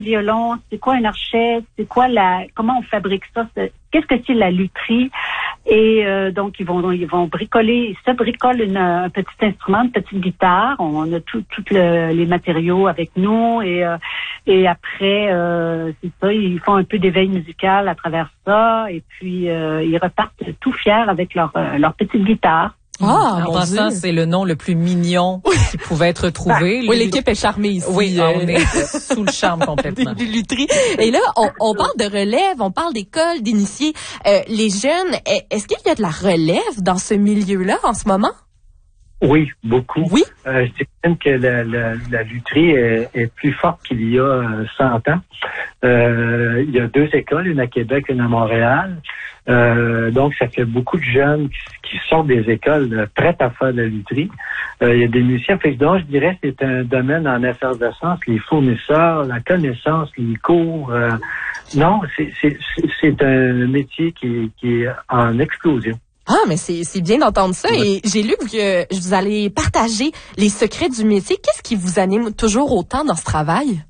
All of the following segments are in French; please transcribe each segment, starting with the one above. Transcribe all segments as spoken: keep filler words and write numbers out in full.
violon, c'est quoi un archet, c'est quoi la, comment on fabrique ça, c'est, qu'est-ce que c'est la lutherie. Et euh, donc ils vont ils vont bricoler, ils se bricolent une, un petit instrument, une petite guitare. On a tout tout le, les matériaux avec nous et euh, et après euh, c'est ça, ils font un peu d'éveil musical à travers ça et puis euh, ils repartent tout fiers avec leur euh, leur petite guitare. Ah, en passant, c'est le nom le plus mignon qui pouvait être trouvé. Oui, l'équipe est charmée ici. Oui, euh... on est sous le charme complètement. Des lutheries. Et là, on, on parle de relève, on parle d'école, d'initiés. Euh, les jeunes, est-ce qu'il y a de la relève dans ce milieu-là en ce moment? Oui, beaucoup. Oui. Euh, je dirais que la, la, la lutherie est, est plus forte qu'il y a cent ans. Euh, il y a deux écoles, une à Québec, une à Montréal. Euh, donc, ça fait beaucoup de jeunes qui, qui sortent des écoles euh, prêtes à faire de la lutherie. Euh, il y a des musiciens. Fait que donc, je dirais que c'est un domaine en effervescence, les fournisseurs, la connaissance, les cours. Euh, non, c'est, c'est, c'est un métier qui, qui est en explosion. Ah, mais c'est, c'est bien d'entendre ça. Ouais. Et j'ai lu que vous allez partager les secrets du métier. Qu'est-ce qui vous anime toujours autant dans ce travail?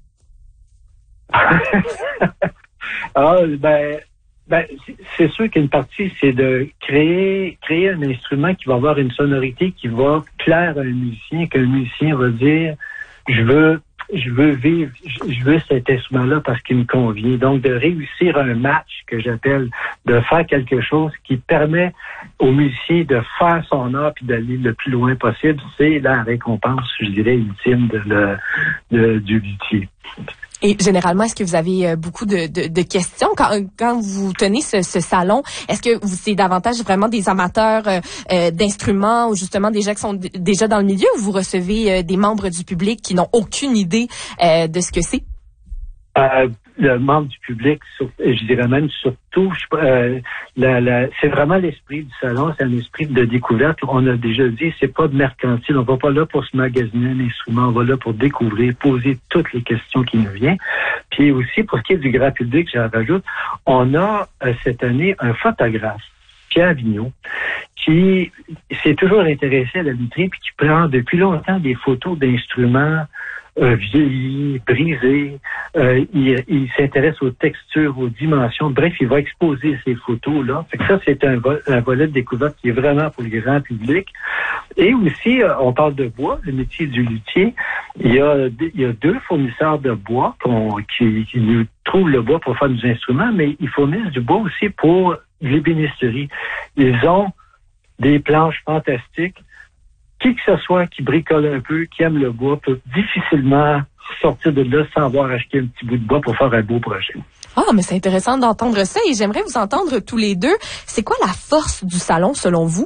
ah, ben, ben, c'est sûr qu'une partie, c'est de créer, créer un instrument qui va avoir une sonorité qui va plaire à un musicien, qu'un musicien va dire, je veux, je veux vivre, je veux cet instrument-là parce qu'il me convient. Donc, de réussir un match que j'appelle, de faire quelque chose qui permet au musicien de faire son art puis d'aller le plus loin possible, c'est la récompense, je dirais, ultime de le, de, du luthier. Et généralement, est-ce que vous avez beaucoup de, de, de questions quand, quand vous tenez ce, ce salon? Est-ce que vous, c'est davantage vraiment des amateurs euh, d'instruments ou justement des gens qui sont d- déjà dans le milieu ou vous recevez euh, des membres du public qui n'ont aucune idée euh, de ce que c'est? Euh, le membre du public, sur, je dirais même surtout, je, euh, la, la, c'est vraiment l'esprit du salon, c'est un esprit de découverte. On a déjà dit, c'est pas de mercantile, on va pas là pour se magasiner un instrument, on va là pour découvrir, poser toutes les questions qui nous viennent. Puis aussi, pour ce qui est du grand public, j'en rajoute, on a euh, cette année un photographe, Pierre Vigneault, qui s'est toujours intéressé à la lutherie puis qui prend depuis longtemps des photos d'instruments Euh, vieilli, brisé, euh, il, il s'intéresse aux textures, aux dimensions. Bref, il va exposer ces photos-là. Fait que ça, c'est un, vo- un volet de découverte qui est vraiment pour le grand public. Et aussi, euh, on parle de bois, le métier du luthier. Il y a, il y a deux fournisseurs de bois qu'on, qui, qui nous trouvent le bois pour faire des instruments, mais ils fournissent du bois aussi pour l'ébénisterie. Ils ont des planches fantastiques. Qui que ce soit qui bricole un peu, qui aime le bois, peut difficilement sortir de là sans avoir acheté un petit bout de bois pour faire un beau projet. Ah, mais c'est intéressant d'entendre ça et j'aimerais vous entendre tous les deux. C'est quoi la force du salon selon vous?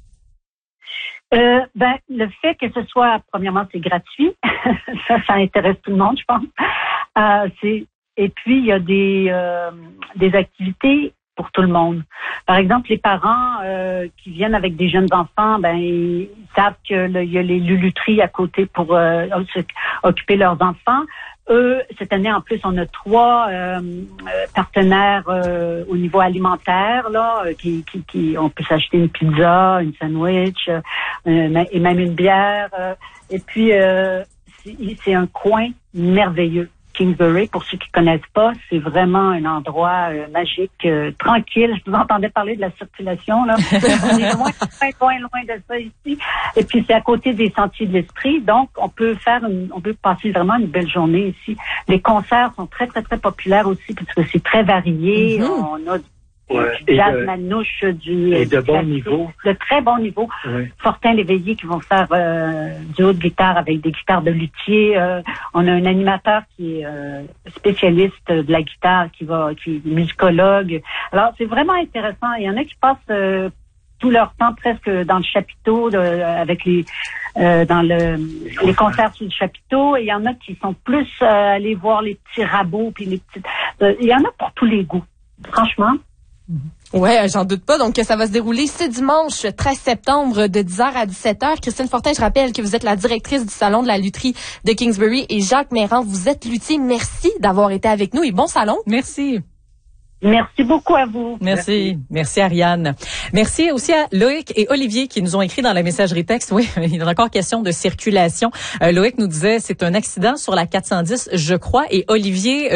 Euh, ben, le fait que ce soit, premièrement, c'est gratuit. ça, ça intéresse tout le monde, je pense. Euh, c'est, et puis, il y a des, euh, des activités pour tout le monde. Par exemple, les parents euh, qui viennent avec des jeunes enfants, ben ils savent qu'il y a les luluteries à côté pour euh, occuper leurs enfants. Eux, cette année, en plus, on a trois euh, partenaires euh, au niveau alimentaire, là, qui, qui, qui, on peut s'acheter une pizza, une sandwich, euh, et même une bière. Euh, et puis, euh, c'est, c'est un coin merveilleux. Kingsbury, pour ceux qui connaissent pas, c'est vraiment un endroit euh, magique, euh, tranquille. Je vous entendais parler de la circulation, là. On est loin, loin, loin, loin de ça ici. Et puis, c'est à côté des Sentiers de l'Esprit. Donc, on peut faire une, on peut passer vraiment une belle journée ici. Les concerts sont très, très, très populaires aussi, parce que c'est très varié. Mm-hmm. On a Ouais, du jazz de, manouche, du... Et de du bon niveau. De très bon niveau. Ouais. Fortin Léveillé qui vont faire euh, du haut de guitare avec des guitares de luthier. Euh, on a un animateur qui est euh, spécialiste de la guitare, qui va, qui est musicologue. Alors, c'est vraiment intéressant. Il y en a qui passent euh, tout leur temps presque dans le chapiteau, de, avec les euh, dans le les concerts sur le chapiteau. Et il y en a qui sont plus euh, allés voir les petits rabots, puis les petites... Euh, il y en a pour tous les goûts, franchement. Ouais, j'en doute pas. Donc, ça va se dérouler ce dimanche treize septembre de dix heures à dix-sept heures. Christine Fortin, je rappelle que vous êtes la directrice du Salon de la lutherie de Kingsbury et Jacques Meyrand, vous êtes luthier. Merci d'avoir été avec nous et bon salon. Merci. Merci beaucoup à vous. Merci. Merci, Merci Ariane. Merci aussi à Loïc et Olivier qui nous ont écrit dans la messagerie texte. Oui, il y a encore question de circulation. Euh, Loïc nous disait c'est un accident sur la quatre cent dix, je crois, et Olivier...